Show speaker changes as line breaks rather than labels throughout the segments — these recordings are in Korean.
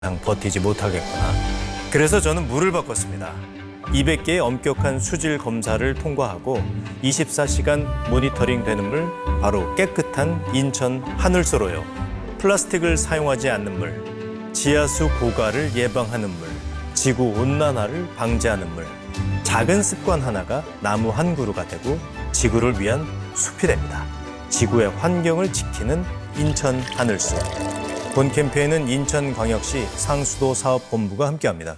버티지 못하겠구나. 그래서 저는 물을 바꿨습니다. 200개의 엄격한 수질 검사를 통과하고 24시간 모니터링 되는 물, 바로 깨끗한 인천 하늘소로요. 플라스틱을 사용하지 않는 물, 지하수 고갈을 예방하는 물, 지구 온난화를 방지하는 물. 작은 습관 하나가 나무 한 그루가 되고 지구를 위한 숲이 됩니다. 지구의 환경을 지키는 인천 하늘소. 본 캠페인은 인천광역시 상수도 사업본부가 함께합니다.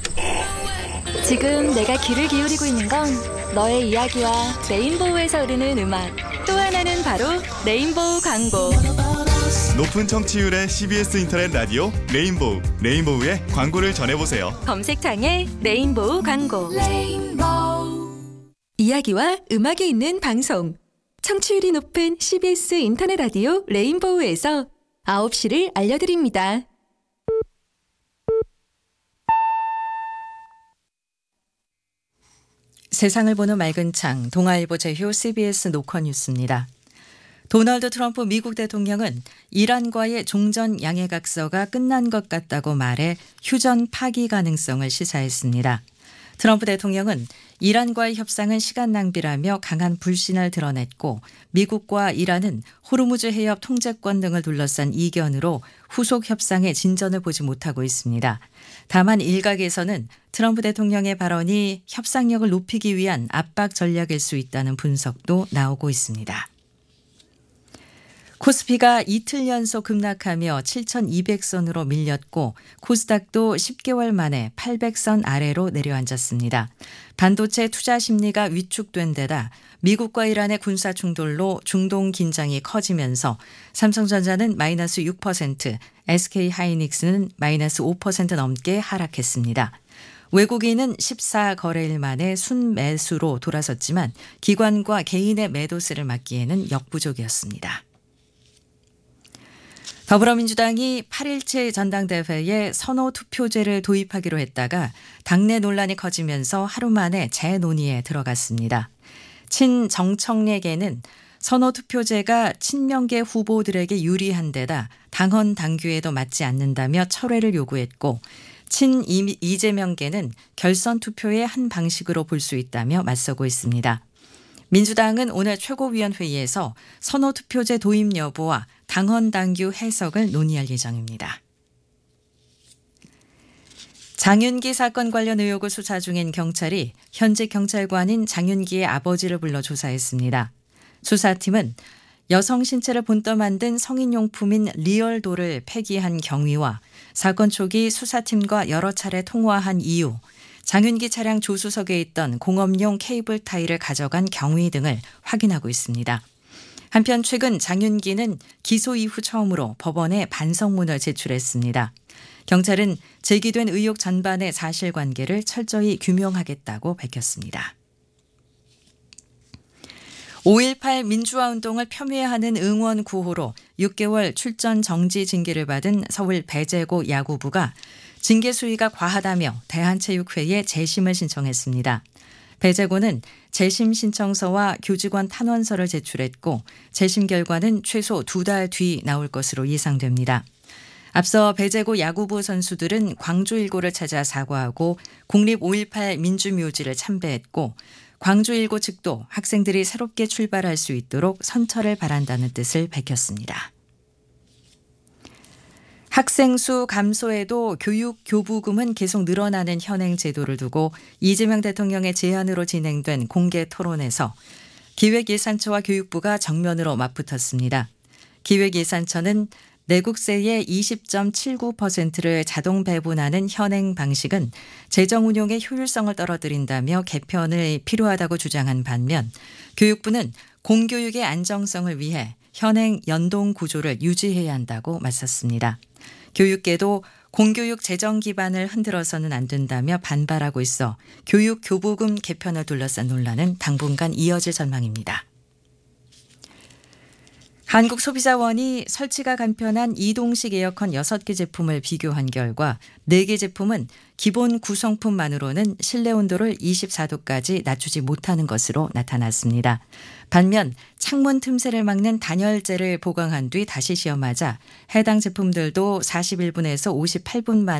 지금 내가 귀를 기울이고 있는 건 너의 이야기와 레인보우에서 흐르는 음악. 또 하나는 바로 레인보우 광고.
높은 청취율의 CBS 인터넷 라디오 레인보우. 레인보우의 광고를 전해보세요.
검색창에 레인보우 광고. 이야기와 음악이 있는 방송. 청취율이 높은 CBS 인터넷 라디오 레인보우에서 9시를 알려드립니다.
세상을 보는 맑은 창, 동아일보 제휴 CBS 노컷 뉴스입니다. 도널드 트럼프 미국 대통령은 이란과의 종전 양해각서가 끝난 것 같다고 말해 휴전 파기 가능성을 시사했습니다. 트럼프 대통령은 이란과의 협상은 시간 낭비라며 강한 불신을 드러냈고 미국과 이란은 호르무즈 해협 통제권 등을 둘러싼 이견으로 후속 협상의 진전을 보지 못하고 있습니다. 다만 일각에서는 트럼프 대통령의 발언이 협상력을 높이기 위한 압박 전략일 수 있다는 분석도 나오고 있습니다. 코스피가 이틀 연속 급락하며 7,200선으로 밀렸고 코스닥도 10개월 만에 800선 아래로 내려앉았습니다. 반도체 투자 심리가 위축된 데다 미국과 이란의 군사 충돌로 중동 긴장이 커지면서 삼성전자는 마이너스 6%, SK하이닉스는 마이너스 5% 넘게 하락했습니다. 외국인은 14거래일 만에 순매수로 돌아섰지만 기관과 개인의 매도세를 막기에는 역부족이었습니다. 더불어민주당이 8.17 전당대회에 선호투표제를 도입하기로 했다가 당내 논란이 커지면서 하루 만에 재논의에 들어갔습니다. 친정청래계는 선호투표제가 친명계 후보들에게 유리한 데다 당헌 당규에도 맞지 않는다며 철회를 요구했고 친이재명계는 결선투표의 한 방식으로 볼 수 있다며 맞서고 있습니다. 민주당은 오늘 최고위원회의에서 선호투표제 도입 여부와 당헌 당규 해석을 논의할 예정입니다. 장윤기 사건 관련 의혹을 수사 중인 경찰이 현직 경찰관인 장윤기의 아버지를 불러 조사했습니다. 수사팀은 여성 신체를 본떠 만든 성인용품인 리얼도를 폐기한 경위와 사건 초기 수사팀과 여러 차례 통화한 이유, 장윤기 차량 조수석에 있던 공업용 케이블 타이를 가져간 경위 등을 확인하고 있습니다. 한편 최근 장윤기는 기소 이후 처음으로 법원에 반성문을 제출했습니다. 경찰은 제기된 의혹 전반의 사실관계를 철저히 규명하겠다고 밝혔습니다. 5.18 민주화운동을 폄훼하는 응원 구호로 6개월 출전 정지 징계를 받은 서울 배재고 야구부가 징계 수위가 과하다며 대한체육회에 재심을 신청했습니다. 배재고는 재심 신청서와 교직원 탄원서를 제출했고 재심 결과는 최소 2달 뒤 나올 것으로 예상됩니다. 앞서 배재고 야구부 선수들은 광주1고를 찾아 사과하고 국립 5.18 민주묘지를 참배했고 광주1고 측도 학생들이 새롭게 출발할 수 있도록 선처를 바란다는 뜻을 밝혔습니다. 학생 수 감소에도 교육 교부금은 계속 늘어나는 현행 제도를 두고 이재명 대통령의 제안으로 진행된 공개 토론에서 기획예산처와 교육부가 정면으로 맞붙었습니다. 기획예산처는 내국세의 20.79%를 자동 배분하는 현행 방식은 재정 운용의 효율성을 떨어뜨린다며 개편이 필요하다고 주장한 반면 교육부는 공교육의 안정성을 위해 현행 연동 구조를 유지해야 한다고 맞섰습니다. 교육계도 공교육 재정 기반을 흔들어서는 안 된다며 반발하고 있어 교육 교부금 개편을 둘러싼 논란은 당분간 이어질 전망입니다. 한국소비자원이 설치가 간편한 이동식 에어컨 6개 제품을 비교한 결과 4개 제품은 기본 구성품만으로는 실내 온도를 24도까지 낮추지 못하는 것으로 나타났습니다. 반면 창문 틈새를 막는 단열재를 보강한 뒤 다시 시험하자 해당 제품들도 41분에서 58분 만에